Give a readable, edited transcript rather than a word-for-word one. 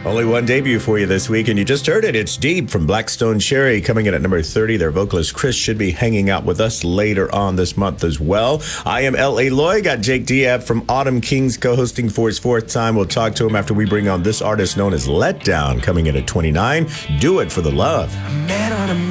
Only one debut for you this week, and you just heard it. It's Deep from Blackstone Cherry coming in at number 30. Their vocalist Chris should be hanging out with us later on this month as well. I am L.A. Lloyd. Got Jake Diab from Autumn Kings co-hosting for his fourth time. We'll talk to him after we bring on this artist known as Letdown coming in at 29. Do It for the Love.